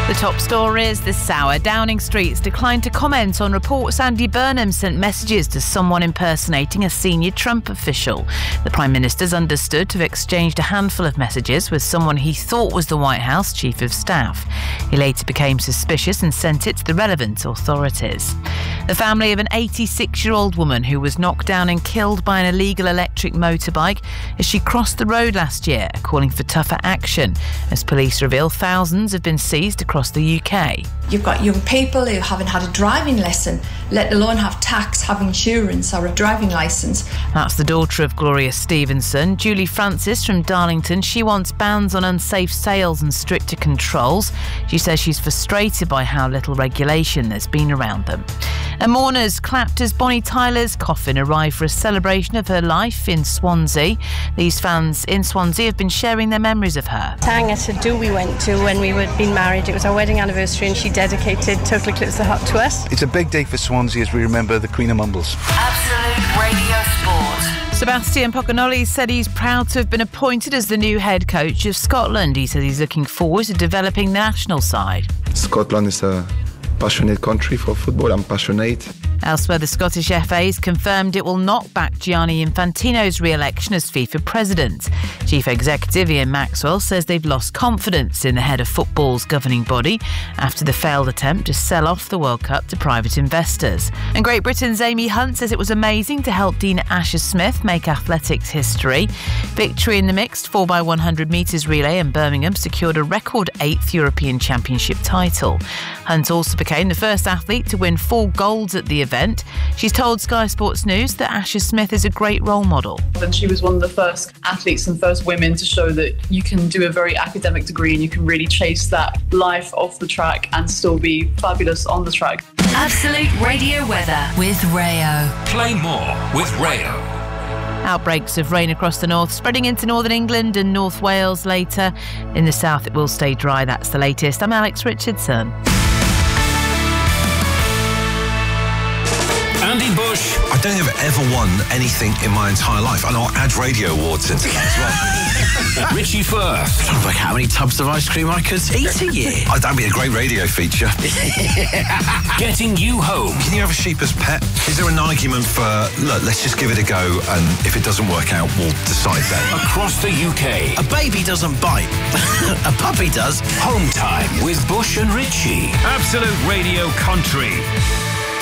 The top stories this hour. Downing Street's declined to comment on reports Andy Burnham sent messages to someone impersonating a senior Trump official. The Prime Minister's understood to have exchanged a handful of messages with someone he thought was the White House Chief of Staff. He later became suspicious and sent it to the relevant authorities. The family of an 86-year-old woman who was knocked down and killed by an illegal electric motorbike as she crossed the road last year are calling for tougher action. As police reveal, thousands have been seized across the UK. You've got young people who haven't had a driving lesson, let alone have tax, have insurance or a driving licence. That's the daughter of Gloria Stevenson, Julie Francis from Darlington. She wants bans on unsafe sales and stricter controls. She says she's frustrated by how little regulation there's been around them. And mourners clapped as Bonnie Tyler's coffin arrived for a celebration of her life in Swansea. These fans in Swansea have been sharing their memories of her. Sang at a do we went to when we were being married. It was our wedding anniversary and she dedicated Total Eclipse of the Heart to us. It's a big day for Swansea as we remember the Queen of Mumbles. Absolute Radio Sport. Sebastian Pocognoli said he's proud to have been appointed as the new head coach of Scotland. He said he's looking forward to developing the national side. Scotland is a passionate country for football. I'm passionate. Elsewhere, the Scottish FA has confirmed it will not back Gianni Infantino's re-election as FIFA president. Chief Executive Ian Maxwell says they've lost confidence in the head of football's governing body after the failed attempt to sell off the World Cup to private investors. And Great Britain's Amy Hunt says it was amazing to help Dean Asher-Smith make athletics history. Victory in the mixed 4x100 metres relay in Birmingham secured a record 8th European Championship title. Hunt also became the first athlete to win 4 golds at the event. She's told Sky Sports News that Asher-Smith is a great role model. And she was one of the first athletes and first women to show that you can do a very academic degree and you can really chase that life off the track and still be fabulous on the track. Absolute Radio weather with Rayo. Play more with Rayo. Outbreaks of rain across the north, spreading into northern England and North Wales later. In the south, it will stay dry. That's the latest. I'm Alex Richardson. Andy Bush. I don't think I've ever won anything in my entire life. I know I'll add radio awards into that as well. Richie Firth. I'm trying to work out how many tubs of ice cream I could eat a year. Oh, that'd be a great radio feature. Getting you home. Can you have a sheep as pet? Is there an argument for, look, let's just give it a go and if it doesn't work out, we'll decide then? Across the UK. A baby doesn't bite. A puppy does. Home time with Bush and Richie. Absolute Radio Country.